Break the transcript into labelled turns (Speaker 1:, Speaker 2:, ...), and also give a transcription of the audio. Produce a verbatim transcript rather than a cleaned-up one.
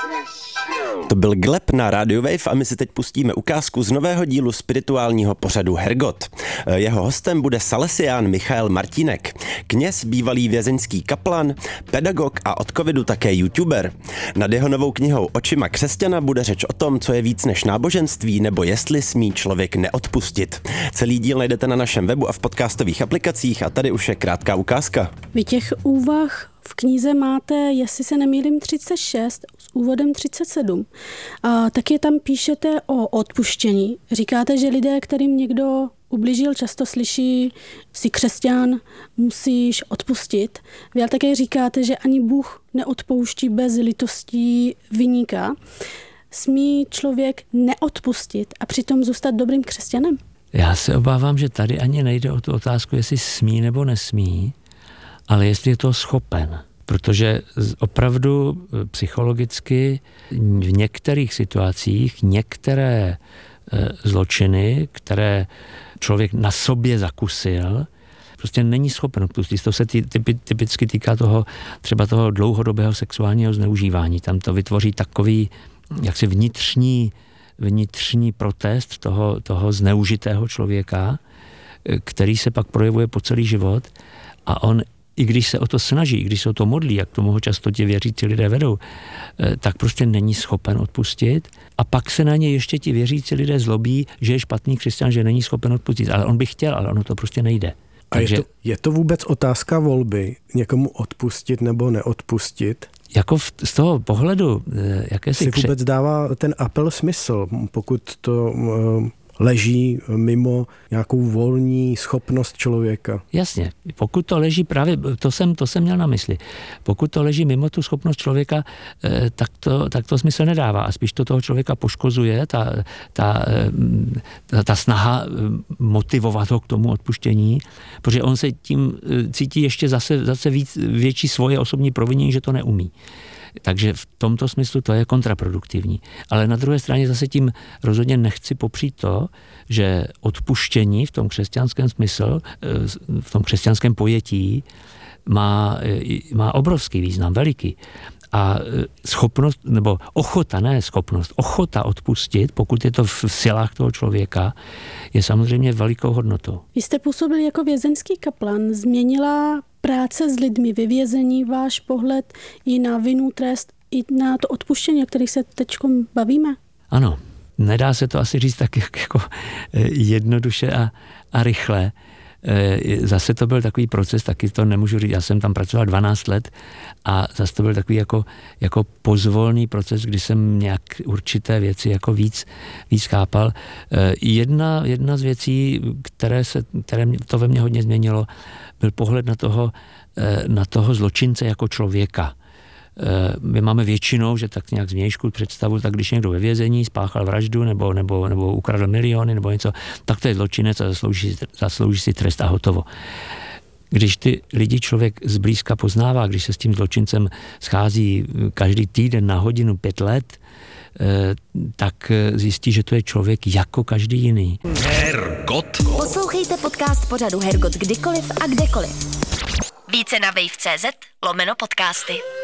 Speaker 1: To byl Gleb na Radio Wave a my si teď pustíme ukázku z nového dílu spirituálního pořadu Hergot. Jeho hostem bude salesián Michael Martínek, kněz, bývalý vězeňský kaplan, pedagog a od covidu také youtuber. Nad jeho novou knihou Očima křesťana bude řeč o tom, co je víc než náboženství, nebo jestli smí člověk neodpustit. Celý díl najdete na našem webu a v podcastových aplikacích a tady už je krátká ukázka.
Speaker 2: Vy těch úvah v knize máte, jestli se nemýlím, třicet šest s úvodem třicet sedm. A taky tam píšete o odpuštění. Říkáte, že lidé, kterým někdo ublížil, často slyší, jsi křesťan, musíš odpustit. Vy ale také říkáte, že ani Bůh neodpouští bez litostí viníka. Smí člověk neodpustit a přitom zůstat dobrým křesťanem?
Speaker 3: Já se obávám, že tady ani nejde o tu otázku, jestli smí nebo nesmí, ale jestli je to schopen. Protože opravdu psychologicky v některých situacích některé zločiny, které člověk na sobě zakusil, prostě není schopen odpustit. To se typicky týká toho, třeba toho dlouhodobého sexuálního zneužívání. Tam to vytvoří takový jaksi vnitřní, vnitřní protest toho, toho zneužitého člověka, který se pak projevuje po celý život a on i když se o to snaží, i když se o to modlí, jak tomu ho často ti věřící lidé vedou, tak prostě není schopen odpustit. A pak se na ně ještě ti věřící lidé zlobí, že je špatný křesťan, že není schopen odpustit. Ale on by chtěl, ale ono to prostě nejde.
Speaker 4: A Takže, je, to, je to vůbec otázka volby, někomu odpustit nebo neodpustit?
Speaker 3: Jako v, z toho pohledu, jaké si...
Speaker 4: Si vůbec dává ten apel smysl, pokud to... Uh, leží mimo nějakou volní schopnost člověka.
Speaker 3: Jasně, pokud to leží právě, to jsem, to jsem měl na mysli, pokud to leží mimo tu schopnost člověka, tak to, tak to smysl nedává a spíš to toho člověka poškozuje, ta, ta, ta, ta snaha motivovat ho k tomu odpuštění, protože on se tím cítí ještě zase, zase víc, větší svoje osobní provinění, že to neumí. Takže v tomto smyslu to je kontraproduktivní. Ale na druhé straně zase tím rozhodně nechci popřít to, že odpuštění v tom křesťanském smyslu, v tom křesťanském pojetí má, má obrovský význam, veliký. A schopnost, nebo ochota, ne schopnost, ochota odpustit, pokud je to v silách toho člověka, je samozřejmě velikou hodnotou.
Speaker 2: Vy jste působil jako vězeňský kaplan. Změnila práce s lidmi ve vězení váš pohled i na vinu, trest, i na to odpuštění, o kterých se teď bavíme?
Speaker 3: Ano, nedá se to asi říct tak jako jednoduše a, a rychle. Zase to byl takový proces, taky to nemůžu říct, já jsem tam pracoval dvanáct let a zase to byl takový jako, jako pozvolný proces, kdy jsem nějak určité věci jako víc, víc chápal. Jedna, jedna z věcí, které, se, které to ve mně hodně změnilo, byl pohled na toho, na toho zločince jako člověka. My máme většinou, že tak nějak zvnějšku představu, tak když někdo ve vězení spáchal vraždu nebo, nebo, nebo ukradl miliony nebo něco, tak to je zločinec a zaslouží, zaslouží si trest a hotovo. Když ty lidi člověk zblízka poznává, když se s tím zločincem schází každý týden na hodinu pět let, tak zjistí, že to je člověk jako každý jiný.
Speaker 5: Hergot. Poslouchejte podcast pořadu Hergot kdykoliv a kdekoliv. Více na wave tečka cz lomeno podcasty.